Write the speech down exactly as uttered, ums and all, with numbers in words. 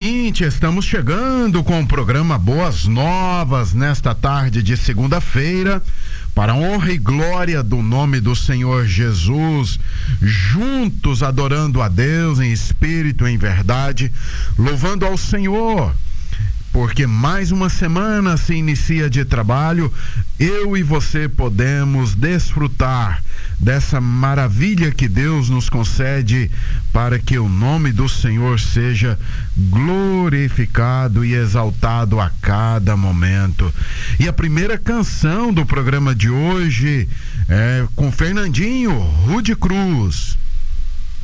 ouvinte, estamos chegando com o programa Boas Novas nesta tarde de segunda-feira, para a honra e glória do nome do Senhor Jesus, juntos adorando a Deus em espírito e em verdade, louvando ao Senhor, porque mais uma semana se inicia de trabalho. Eu e você podemos desfrutar dessa maravilha que Deus nos concede para que o nome do Senhor seja glorificado e exaltado a cada momento. E a primeira canção do programa de hoje é com Fernandinho Rude Cruz.